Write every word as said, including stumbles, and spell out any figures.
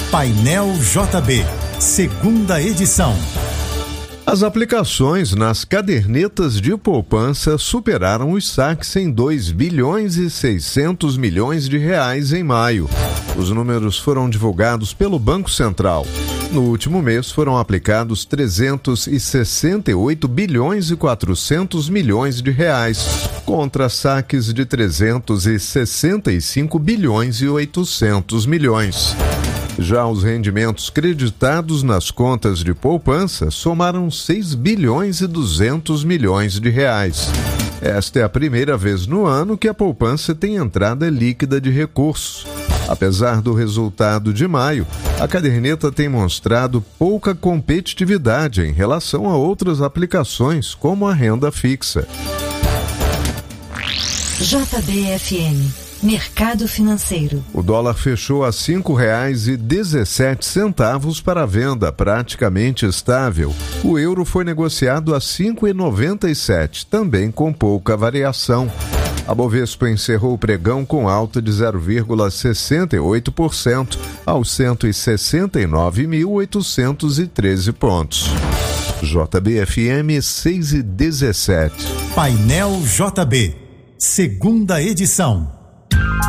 Painel J B, segunda edição. As aplicações nas cadernetas de poupança superaram os saques em dois bilhões e seiscentos milhões de reais em maio. Os números foram divulgados pelo Banco Central. No último mês foram aplicados trezentos e sessenta e oito bilhões e quatrocentos milhões de reais, contra saques de trezentos e sessenta e cinco bilhões e oitocentos milhões. Já os rendimentos creditados nas contas de poupança somaram seis bilhões e duzentos milhões de reais. Esta é a primeira vez no ano que a poupança tem entrada líquida de recursos. Apesar do resultado de maio, a caderneta tem mostrado pouca competitividade em relação a outras aplicações, como a renda fixa. J B F M, Mercado Financeiro. O dólar fechou a cinco reais e dezessete centavos para a venda, praticamente estável. O euro foi negociado a cinco reais e noventa e sete, também com pouca variação. A Bovespa encerrou o pregão com alta de zero vírgula sessenta e oito por cento aos cento e sessenta e nove mil oitocentos e treze pontos. J B F M seis e dezessete. Painel J B, segunda edição.